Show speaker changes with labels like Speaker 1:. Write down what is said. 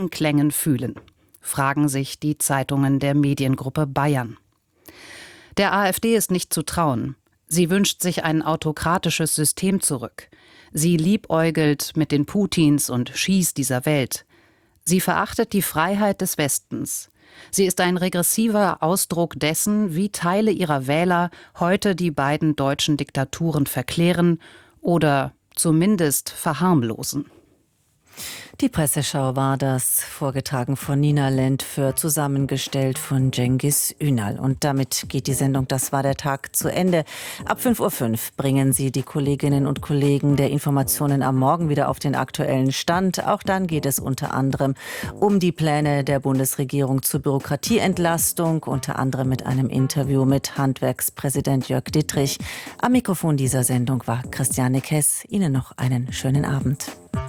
Speaker 1: Klängen fühlen, fragen sich die Zeitungen der Mediengruppe Bayern. Der AfD ist nicht zu trauen. Sie wünscht sich ein autokratisches System zurück. Sie liebäugelt mit den Putins und Xis dieser Welt. Sie verachtet die Freiheit des Westens. Sie ist ein regressiver Ausdruck dessen, wie Teile ihrer Wähler heute die beiden deutschen Diktaturen verklären oder zumindest verharmlosen.
Speaker 2: Die Presseschau war das, vorgetragen von Nina Lentföhr, zusammengestellt von Cengiz Ünal. Und damit geht die Sendung Das war der Tag zu Ende. Ab 5:05 Uhr bringen Sie die Kolleginnen und Kollegen der Informationen am Morgen wieder auf den aktuellen Stand. Auch dann geht es unter anderem um die Pläne der Bundesregierung zur Bürokratieentlastung, unter anderem mit einem Interview mit Handwerkspräsident Jörg Dittrich. Am Mikrofon dieser Sendung war Christiane Kess. Ihnen noch einen schönen Abend.